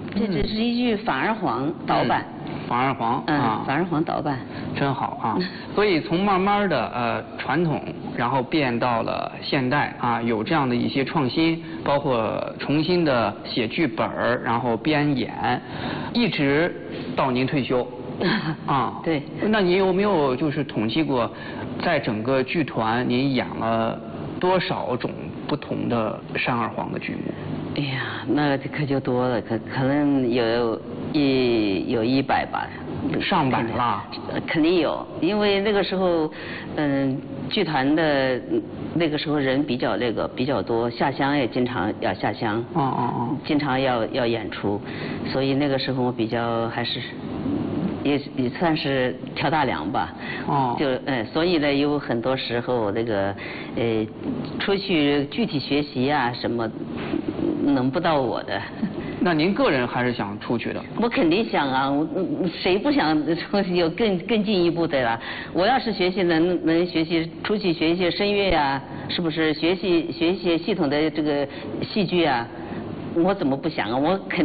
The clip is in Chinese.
这是一句反而黄导版。 反而黄啊， 反而黄导版， 真好啊！所以从慢慢的传统，然后变到了现代啊，有这样的一些创新，包括重新的写剧本然后编演，一直到您退休啊。 对。 那您有没有就是统计过，在整个剧团您演了多少种不同的山二黄的剧目？ 哎呀，那可就多了，可能有100吧， 上百了， 肯定有，因为那个时候，剧团的那个时候人比较多，下乡也经常要下乡，经常要演出，所以那个时候我比较还是。也算是挑大梁吧，所以呢，有很多时候那个出去具体学习啊什么，轮不到我的。 那您个人还是想出去的？ 我肯定想啊，谁不想有更进一步的啦？我要是学习能学习出去学一些声乐啊，是不是学一些系统的这个戏剧啊？我怎么不想啊？我肯